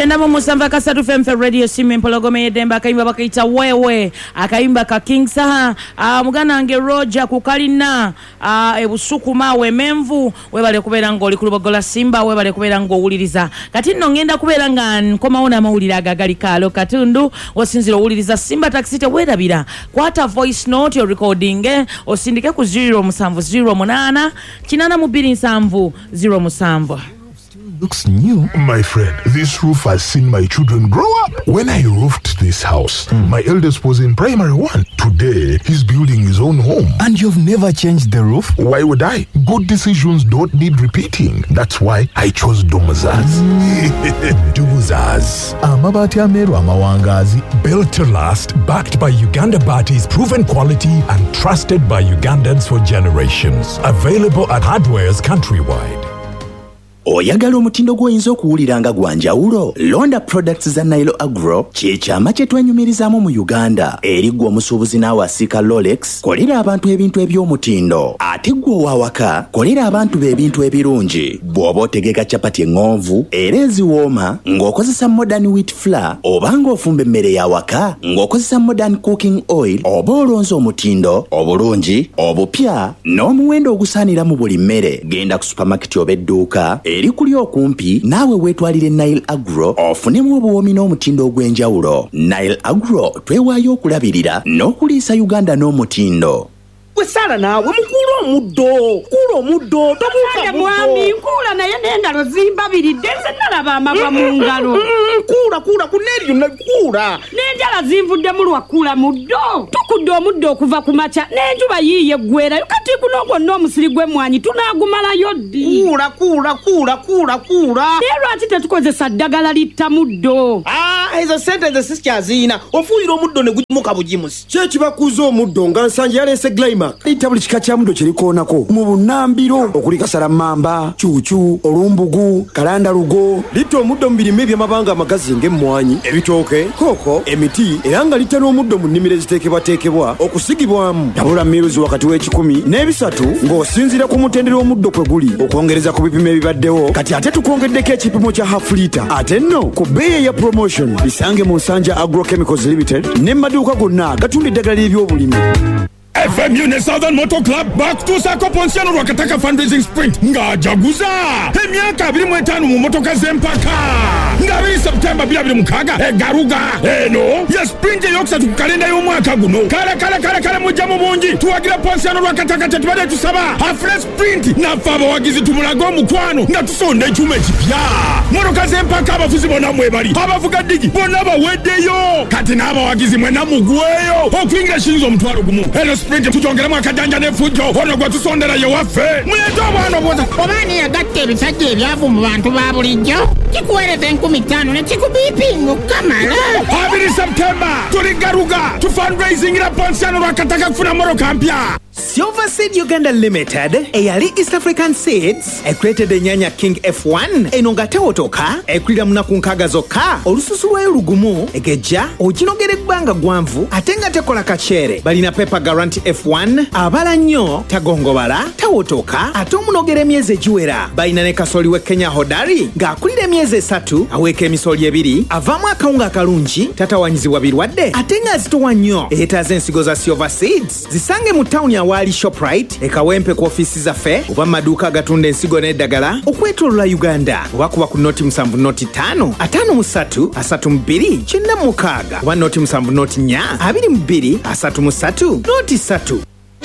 Chenda mu musamba kasatu femfe radio simu empologome yedemba akaimba bakaita wewe akaimba ka King Saha mugana nge Roger kukalina ebusuku mawe menvu webale kubera ngo likulogola Simba webale kubera ngo uliriza kati nno ngenda kubera nga nkomaona amawulira agagali kalo katundu osinziro uliriza Simba taxite wedabira kwata voice note yo recording osindike ku 07008 kinana mu 270 looks new. My friend, this roof has seen my children grow up. When I roofed this house, my eldest was in primary 1. Today, he's building his own home. And you've never changed the roof? Why would I? Good decisions don't need repeating. That's why I chose Dumuzas. Dumuzas. Amabati ameru amawangazi. Built to last, backed by Uganda Bati's proven quality and trusted by Ugandans for generations. Available at hardwares countrywide. Oyagala omutindo gw'oyinza okuwuliranga gwa njawulo? Londa products za Nile Agro ky'ekyama kye twenyumirizaamu mu Uganda. Eri gwe omusuubuzi n'awasika Rolex, kolera abantu ebintu eby'omutindo. Ate gwe owawaka, kolera abantu b'ebintu ebirungi. Bw'oba otegeka capati eŋŋonvu era eziwooma ng'okozesa modern wheat flour oba ng'ofumba emmere y'awaka ng'okozesa modern cooking oil oba olonza omutindo obulungi obupya n'omuwendo ogusaanira mu buli mmere. Genda ku supermarket oba edduuka eri kuli okumpi naawe weetwalire Nile Agro ofunemu obuwoomi n'omutindo ogw'enjawulo. Nile Agro twewaayo okulabirira n'okuliisa Uganda n'omutindo. Sala nawe mukula omuddo tobuuka mwami nkula naye n'engalo zimbabiridde nze nalaba amagwa mu ngalo kula kuneriyo nakula n'enjala zinvudde mu lwakula muddo tukudde omuddo okuva ku makya n'enjuba yiiye eggwerayo kati guno gwonna omusiri gw'emmwanyi tunaagumalayo ddi kula naye lwaki tetukozesa ddagala litta muddo ezo sente nze sikyaziyina ofuuyira omuddo ne gugimuka bugimusi kyekibakuza omuddo nga nsanje yaleese Glymax ita buli kika kya muddo kirikoonako mu bunnambiro okuli kasalamamba cuucu olumbugu kalandalugo litta omuddo mu birime eby'amabanga amagazi ng'emmwanyi ebitooke kooko emiti era nga litta n'omuddo mu nnimiro eziteekebwateekebwa okusigibwamu tabula miruzi wakati w'ekikumi n'ebisatu ng'osinziira ku mutendera omuddo kwe guli okwongereza ku bipimo ebibaddewo kati ate tukwongeddeko ekipimo kya half liter ate nno ku bbeeyi eya promotion bisange mu Nsanja Agrochemicals Limited n'emaduuka gonna gatunda eddagala ly'ebyobulimi. FMU ne Southern Motor Club back to Sako Ponsiano Rwakataka fundraising sprint nga jaguza emyaka 25 mu motoka z'empaka nga 2 September 2026 egaruga eno ya sprint yokusatu ku kalenda y'omwaka guno kale mujja mu bungi tuwagira Ponsiano Rwakataka tetubadde tusaba afre sprint nafa abawagizi tumulaga omukwano nga tusonda ekyuma ekipya motoka z'empaka abafuzi bonna mwebali abavuga digi bonna baweddeyo kati n'abawagizi mwena mugweyo okuyingira shinzo omutwalo gumu sprint tutongeramu akajanja n'effujjo ono gwe tusondera ye waffe mulete obwana obwoza obaani yagatta ebisajja ebyavu mu bantu ba bulijjo kikuweereza 50,000 ne kikubiipinga okukamala 2 September tuli garuga tu fundraisingira Ponsiano Rwakataka kufuna moroka mpya. Silver Seed Uganda Limited eyali East African Seeds ekulетеде ennyanya King F1 eno nga tewotoka ekulira munaku nkaaga zokka olususu lwayo lugumu egejja oginogera ebbanga gwanvu ate nga tekola kacere balina Pepper Guarantee F1 abala nnyo tagongobala tewotoka ate omunogera emyezi egiwera balina ne kasoli we Kenya Hodari ng'akulira emyezi 3 aweeka emisoli 2 avaamu akawunga akalungi tatawanyizibwa birwadde ate nga azitowa nnyo eyeetaaza ensigo za Silver Seeds zisange mu tawuni awali Shoprite ekawempe ku ofisi zaffe oba maduuka agatunda ensigo n'eddagala okwetoolola Uganda oba kuba ku noti 7 noti 5 53 32 46 oba noti 7 noti 4 22 33 noti 3